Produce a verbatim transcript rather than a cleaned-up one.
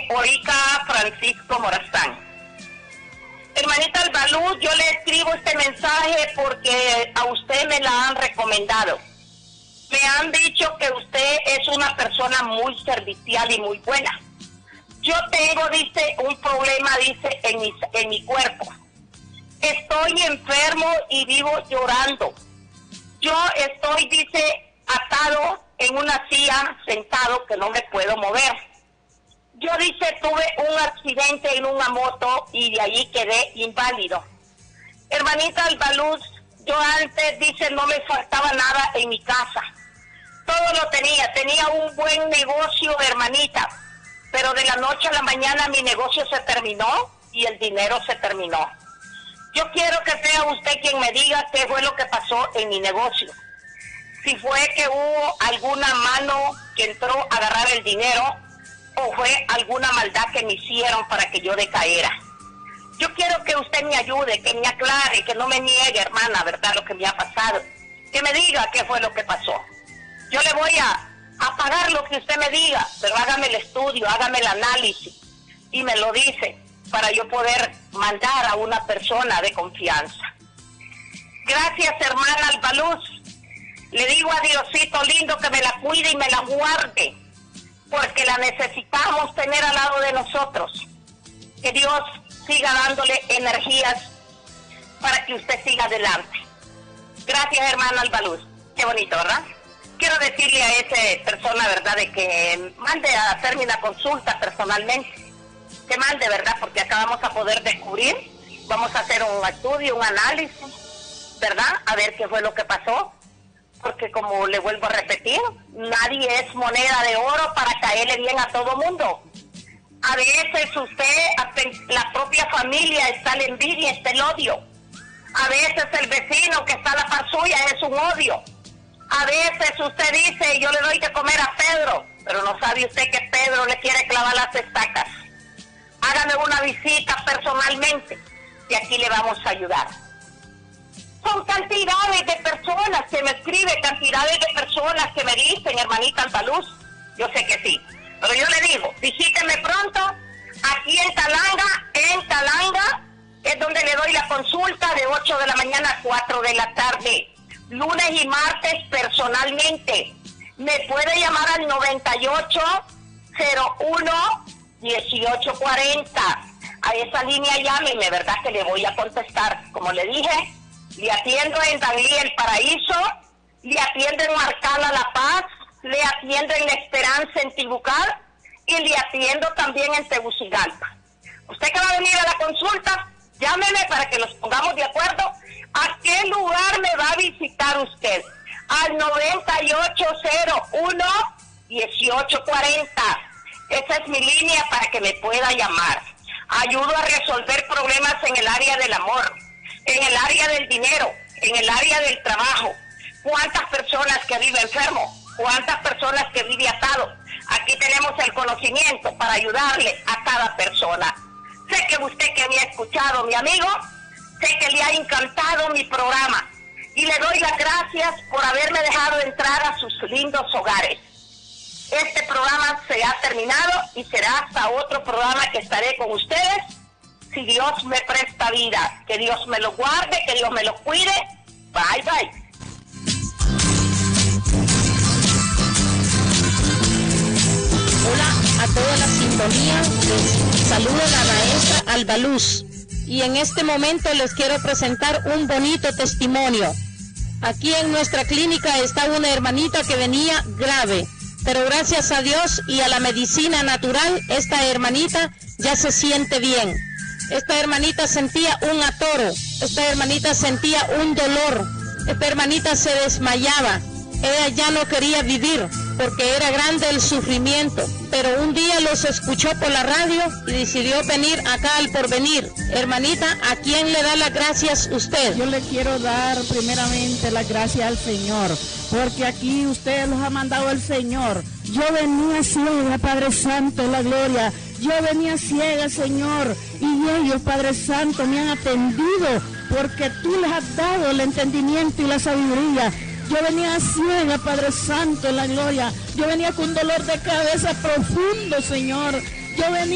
Orica Francisco Morazán. Hermanita Albaluz, yo le escribo este mensaje porque a usted me la han recomendado. Me han dicho que usted es una persona muy servicial y muy buena. Yo tengo, dice, un problema, dice, en mi, en mi cuerpo. Estoy enfermo y vivo llorando. Yo estoy, dice, atado en una silla, sentado, que no me puedo mover. Yo, dice, tuve un accidente en una moto y de allí quedé inválido. Hermanita Albaluz, yo antes, dice, no me faltaba nada en mi casa. Todo lo tenía, tenía un buen negocio, hermanita, pero de la noche a la mañana mi negocio se terminó y el dinero se terminó. Yo quiero que sea usted quien me diga qué fue lo que pasó en mi negocio. Si fue que hubo alguna mano que entró a agarrar el dinero o fue alguna maldad que me hicieron para que yo decaera. Yo quiero que usted me ayude, que me aclare, que no me niegue, hermana, ¿verdad?, lo que me ha pasado. Que me diga qué fue lo que pasó. Yo le voy a, a pagar lo que usted me diga, pero hágame el estudio, hágame el análisis y me lo dice para yo poder mandar a una persona de confianza. Gracias, hermana Albaluz. Le digo a Diosito lindo que me la cuide y me la guarde, porque la necesitamos tener al lado de nosotros. Que Dios siga dándole energías para que usted siga adelante. Gracias, hermana Albaluz. Qué bonito, ¿verdad? Quiero decirle a esa persona, ¿verdad?, de que mande a hacerme una consulta personalmente. Que mande, ¿verdad?, porque acá vamos a poder descubrir, vamos a hacer un estudio, un análisis, ¿verdad?, a ver qué fue lo que pasó. Porque como le vuelvo a repetir, nadie es moneda de oro para caerle bien a todo mundo. A veces usted, la propia familia, está la envidia, está el odio. A veces el vecino que está a la par suya es un odio. A veces usted dice, yo le doy de comer a Pedro, pero no sabe usted que Pedro le quiere clavar las estacas. Hágame una visita personalmente y aquí le vamos a ayudar. Son cantidades de personas que me escriben, cantidades de personas que me dicen, hermanita Albaluz, yo sé que sí, pero yo le digo, visíteme pronto, aquí en Talanga, en Talanga, es donde le doy la consulta de ocho de la mañana a cuatro de la tarde, lunes y martes personalmente. Me puede llamar al noventa y ocho, cero uno, dieciocho cuarenta, a esa línea llámeme, ¿verdad?, que le voy a contestar, como le dije. Le atiendo en Danlí, El Paraíso, le atiendo en Marcala, La Paz, le atiendo en La Esperanza, en Tibucal, y le atiendo también en Tegucigalpa. Usted que va a venir a la consulta, llámeme para que nos pongamos de acuerdo a qué lugar me va a visitar usted. Al noventa y ocho, cero uno, dieciocho cuarenta. Esa es mi línea para que me pueda llamar. Ayudo a resolver problemas en el área del amor, en el área del dinero, en el área del trabajo. ¿Cuántas personas que viven enfermo? ¿Cuántas personas que viven atado? Aquí tenemos el conocimiento para ayudarle a cada persona. Sé que usted que me ha escuchado, mi amigo, sé que le ha encantado mi programa y le doy las gracias por haberme dejado entrar a sus lindos hogares. Este programa se ha terminado y será hasta otro programa que estaré con ustedes, si Dios me presta vida. Que Dios me lo guarde, que Dios me lo cuide. Bye, bye. Hola a toda la sintonía, les saluda la maestra Albaluz y en este momento les quiero presentar un bonito testimonio. Aquí en nuestra clínica está una hermanita que venía grave, pero gracias a Dios y a la medicina natural, esta hermanita ya se siente bien. Esta hermanita sentía un atoro, esta hermanita sentía un dolor, esta hermanita se desmayaba, ella ya no quería vivir porque era grande el sufrimiento, pero un día los escuchó por la radio y decidió venir acá al Porvenir. Hermanita, ¿a quién le da las gracias usted? Yo le quiero dar primeramente las gracias al Señor, porque aquí usted los ha mandado el Señor. Yo venía ciega, Padre Santo, la gloria. Yo venía ciega, Señor, y ellos, Padre Santo, me han atendido, porque tú les has dado el entendimiento y la sabiduría. Yo venía ciega, Padre Santo, en la gloria. Yo venía con dolor de cabeza profundo, Señor. Yo venía